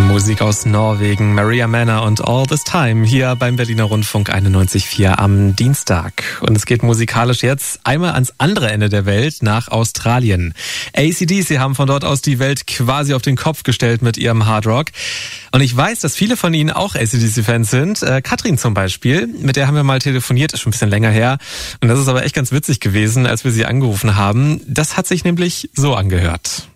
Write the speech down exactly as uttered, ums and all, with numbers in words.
Musik aus Norwegen, Maria Manor und All This Time hier beim Berliner Rundfunk einundneunzig Komma vier am Dienstag. Und es geht musikalisch jetzt einmal ans andere Ende der Welt, nach Australien. A C D C haben von dort aus die Welt quasi auf den Kopf gestellt mit ihrem Hardrock. Und ich weiß, dass viele von Ihnen auch A C D C-Fans sind. Äh, Katrin zum Beispiel, mit der haben wir mal telefoniert, ist schon ein bisschen länger her. Und das ist aber echt ganz witzig gewesen, als wir sie angerufen haben. Das hat sich nämlich so angehört.